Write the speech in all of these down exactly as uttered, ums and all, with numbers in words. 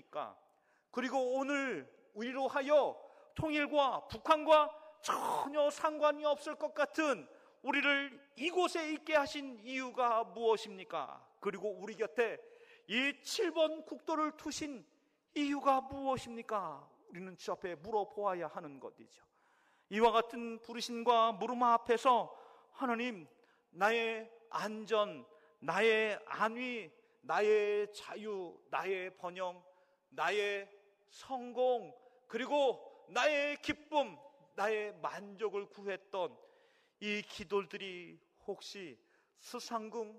아닙니까? 그리고 오늘 우리로 하여 통일과 북한과 전혀 상관이 없을 것 같은 우리를 이곳에 있게 하신 이유가 무엇입니까? 그리고 우리 곁에 이 칠 번 국도를 두신 이유가 무엇입니까? 우리는 주 앞에 물어보아야 하는 것이죠. 이와 같은 부르심과 물음 앞에서 하나님, 나의 안전, 나의 안위, 나의 자유, 나의 번영, 나의 성공, 그리고 나의 기쁨, 나의 만족을 구했던 이 기도들이 혹시 수상궁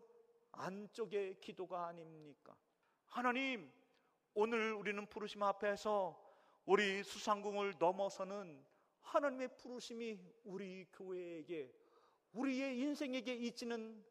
안쪽의 기도가 아닙니까? 하나님, 오늘 우리는 부르심 앞에서 우리 수상궁을 넘어서는 하나님의 부르심이 우리 교회에게, 우리의 인생에게 있지는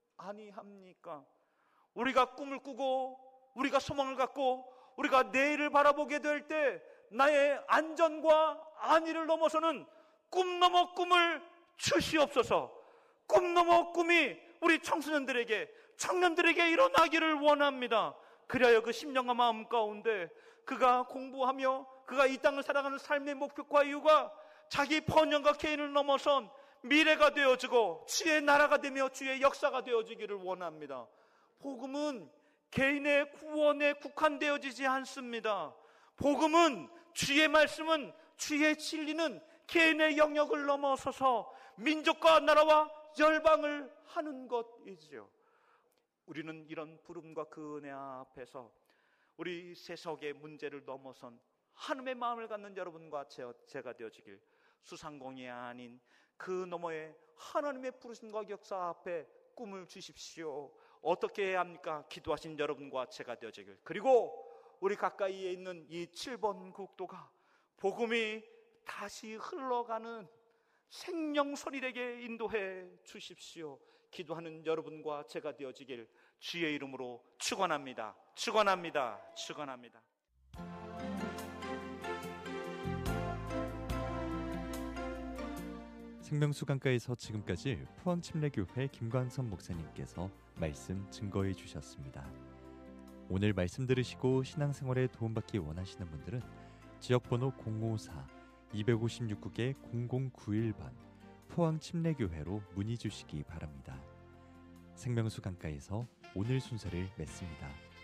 아니합니까? 우리가 꿈을 꾸고 우리가 소망을 갖고 우리가 내일을 바라보게 될 때 나의 안전과 안위를 넘어서는 꿈 넘어 꿈을 주시옵소서. 꿈 넘어 꿈이 우리 청소년들에게, 청년들에게 일어나기를 원합니다. 그리하여 그 심령과 마음 가운데 그가 공부하며 그가 이 땅을 살아가는 삶의 목표과 이유가 자기 번영과 개인을 넘어선 미래가 되어지고 주의 나라가 되며 주의 역사가 되어지기를 원합니다. 복음은 개인의 구원에 국한되어지지 않습니다. 복음은, 주의 말씀은, 주의 진리는 개인의 영역을 넘어서서 민족과 나라와 열방을 하는 것이죠. 우리는 이런 부름과 그 은혜 앞에서 우리 세속의 문제를 넘어선 하나님의 마음을 갖는 여러분과 제가 되어지길, 수상공이 아닌 그 너머에 하나님의 부르심과 역사 앞에 꿈을 주십시오. 어떻게 해야 합니까? 기도하신 여러분과 제가 되어지길. 그리고 우리 가까이에 있는 이 칠 번 국도가 복음이 다시 흘러가는 생명선일에게 인도해 주십시오. 기도하는 여러분과 제가 되어지길 주의 이름으로 축원합니다. 축원합니다. 축원합니다. 생명수강가에서 지금까지 포항침례교회 김광선 목사님께서 말씀 증거해 주셨습니다. 오늘 말씀 들으시고 신앙생활에 도움받기 원하시는 분들은 지역번호 공오사 이오육 국에 공공구일 번 포항침례교회로 문의 주시기 바랍니다. 생명수강가에서 오늘 순서를 맺습니다.